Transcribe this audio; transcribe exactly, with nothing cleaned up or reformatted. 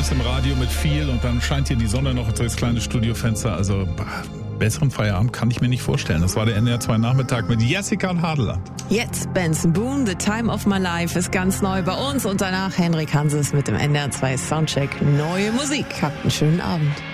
bist im Radio mit viel und dann scheint hier die Sonne noch durchs kleine Studiofenster. Also bah, besseren Feierabend kann ich mir nicht vorstellen. Das war der N D R zwei Nachmittag mit Jessica und Hadeland. Jetzt Benson Boone, The Time of My Life ist ganz neu bei uns und danach Henrik Hanses mit dem N D R zwei Soundcheck. Neue Musik. Habt einen schönen Abend.